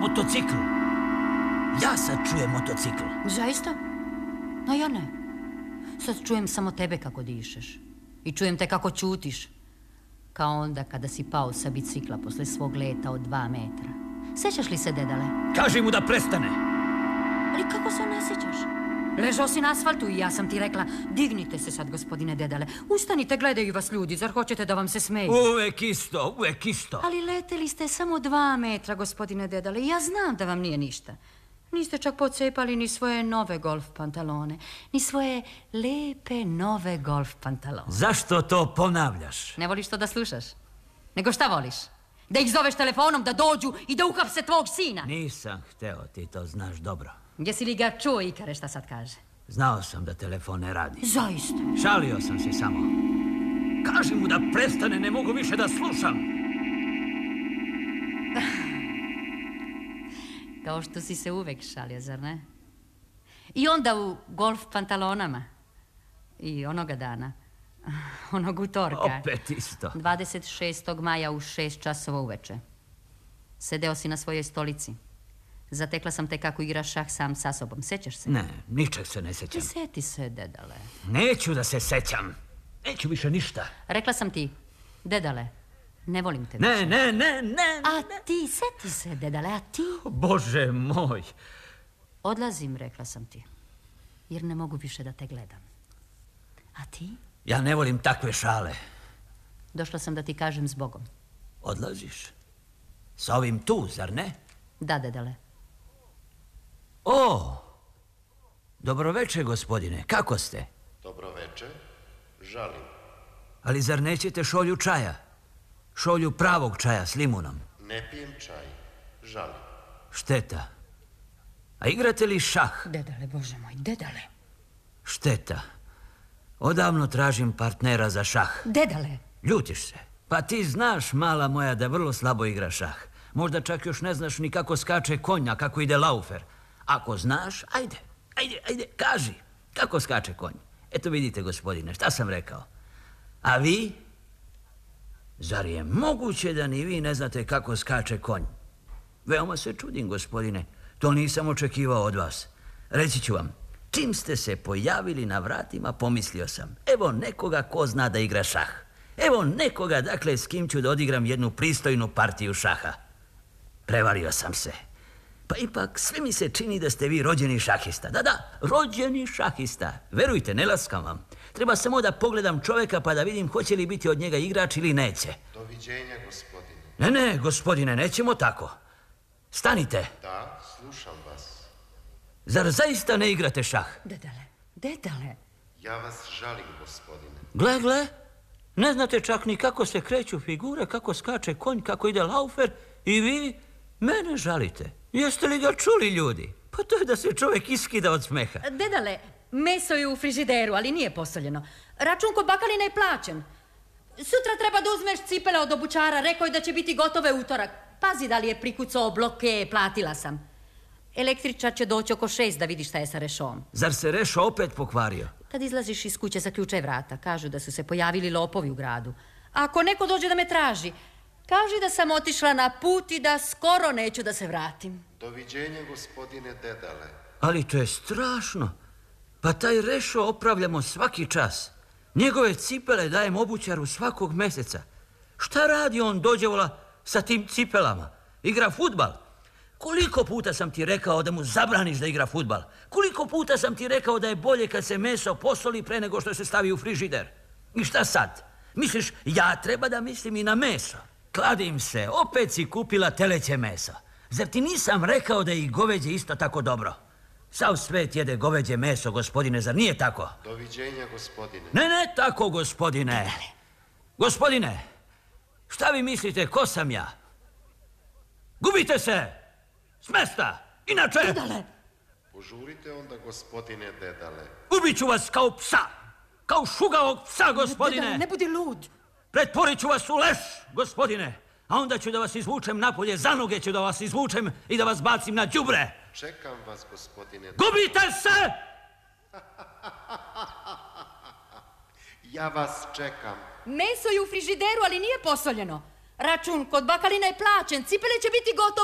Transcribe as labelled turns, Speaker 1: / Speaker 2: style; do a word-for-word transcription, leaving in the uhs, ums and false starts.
Speaker 1: Motocikl. Ja sad čujem motocikl.
Speaker 2: Zaista? A ja ne. Sad čujem samo tebe kako dišeš. I čujem te kako ćutiš. Kao onda kada si pao sa bicikla posle svog leta od dva metra. Sećaš li se, dedale?
Speaker 1: Kaži mu da prestane.
Speaker 2: Ali kako se ne sećaš? Ležao si na asfaltu i ja sam ti rekla, dignite se sad, gospodine dedale. Ustanite, gledaju vas ljudi, zar hoćete da vam se smeju?
Speaker 1: Uvek isto, uvek isto.
Speaker 2: Ali leteli ste samo dva metra, gospodine dedale, i ja znam da vam nije ništa. Niste čak pocepali ni svoje nove golf pantalone, ni svoje lepe nove golf pantalone.
Speaker 1: Zašto to ponavljaš?
Speaker 2: Ne voliš to da slušaš? Nego šta voliš? Da ih zoveš telefonom, da dođu i da uhapse tvog sina?
Speaker 1: Nisam hteo, ti to znaš dobro.
Speaker 2: Jesi li ga čuo, Ikare, šta sad kaže?
Speaker 1: Znao sam da telefon ne radi.
Speaker 2: Zaista?
Speaker 1: Šalio sam se samo. Kaži mu da prestane, ne mogu više da slušam.
Speaker 2: Kao što si se uvek šalio, zar ne? I onda u golf pantalonama. I onoga dana. Onog utorka.
Speaker 1: Opet isto.
Speaker 2: dvadeset šestog maja u šest časova uveče. Sedeo si na svojoj stolici. Zatekla sam te kako igraš šah sam sa sobom. Sećaš se?
Speaker 1: Ne, ničeg se ne sećam.
Speaker 2: I seti se, dedale.
Speaker 1: Neću da se sećam. Neću više ništa.
Speaker 2: Rekla sam ti, dedale, ne volim te
Speaker 1: Ne,
Speaker 2: više.
Speaker 1: ne, ne, ne.
Speaker 2: A ti, seti se, dedale, a ti?
Speaker 1: Bože moj.
Speaker 2: Odlazim, rekla sam ti, jer ne mogu više da te gledam. A ti?
Speaker 1: Ja ne volim takve šale.
Speaker 2: Došla sam da ti kažem zbogom.
Speaker 1: Odlaziš? Sa ovim tu, zar ne?
Speaker 2: Da, dedale.
Speaker 1: O, dobroveče, gospodine, kako ste?
Speaker 3: Dobroveče, žalim.
Speaker 1: Ali zar nećete šolju čaja? Šolju pravog čaja s limunom?
Speaker 3: Ne pijem čaj, žalim.
Speaker 1: Šteta. A igrate li šah?
Speaker 2: Dedale, Bože moj, dedale.
Speaker 1: Šteta. Odavno tražim partnera za šah.
Speaker 2: Dedale.
Speaker 1: Ljutiš se. Pa ti znaš, mala moja, da vrlo slabo igra šah. Možda čak još ne znaš ni kako skače konja, kako ide laufer. Ako znaš, ajde, ajde, ajde, kaži. Kako skače konj? Eto vidite, gospodine, šta sam rekao. A vi? Zar je moguće da ni vi ne znate kako skače konj? Veoma se čudim, gospodine. To nisam očekivao od vas. Reći ću vam, čim ste se pojavili na vratima, pomislio sam, evo nekoga ko zna da igra šah. Evo nekoga, dakle, s kim ću da odigram jednu pristojnu partiju šaha. Prevario sam se. Pa ipak, sve mi se čini da ste vi rođeni šahista. Da, da, rođeni šahista. Verujte, ne laskam vam. Treba samo da pogledam čoveka pa da vidim hoće li biti od njega igrač ili neće.
Speaker 3: Doviđenja, gospodine.
Speaker 1: Ne, ne, gospodine, nećemo tako. Stanite.
Speaker 3: Da, slušam vas.
Speaker 1: Zar zaista ne igrate šah?
Speaker 2: Dedale, dedale.
Speaker 3: Ja vas žalim, gospodine.
Speaker 1: Gle, gle, ne znate čak ni kako se kreću figure, kako skače konj, kako ide laufer i vi mene žalite. Jeste li ga čuli, ljudi? Pa to je da se čovjek iskida od smeha.
Speaker 2: Dedale, meso je u frižideru, ali nije posoljeno. Račun kod bakalina je plaćen. Sutra treba da uzmeš cipele od obućara, rekao je da će biti gotove utorak. Pazi da li je prikucao bloke, platila sam. Električar će doći oko šest da vidi šta je sa rešom.
Speaker 1: Zar se Rešo opet pokvario?
Speaker 2: Kad izlaziš iz kuće, zaključaj vrata. Kažu da su se pojavili lopovi u gradu. A ako neko dođe da me traži, kaži da sam otišla na put i da skoro neću da se vratim.
Speaker 3: Doviđenja, gospodine Dedale.
Speaker 1: Ali to je strašno. Pa taj Rešo opravljamo svaki čas. Njegove cipele dajem obućaru svakog meseca. Šta radi on, dođevola, sa tim cipelama? Igra fudbal. Koliko puta sam ti rekao da mu zabraniš da igra fudbal? Koliko puta sam ti rekao da je bolje kad se meso posoli pre nego što se stavi u frižider? I šta sad? Misliš, ja treba da mislim i na meso? Kladim se, opet si kupila teleće meso. Zar ti nisam rekao da je i goveđe isto tako dobro? Sav svet jede goveđe meso, gospodine, zar nije tako?
Speaker 3: Doviđenja, gospodine.
Speaker 1: Ne, ne tako, gospodine. Gospodine, šta vi mislite, ko sam ja? Gubite se! S mesta! Inače...
Speaker 2: Dedale!
Speaker 3: Požurite onda, gospodine Dedale.
Speaker 1: Ubit ću vas kao psa! Kao šugaog psa, gospodine!
Speaker 2: Dedale, ne budi lud!
Speaker 1: Pretvorit ću vas u leš, gospodine! A onda ću da vas izvučem napolje, za noge ću da vas izvučem i da vas bacim na đubre!
Speaker 3: Čekam vas, gospodine Dedale.
Speaker 1: Gubite se!
Speaker 3: Ja vas čekam.
Speaker 2: Meso je u frižideru, ali nije posoljeno. Račun kod bakalina je plaćen, cipele će biti gotove.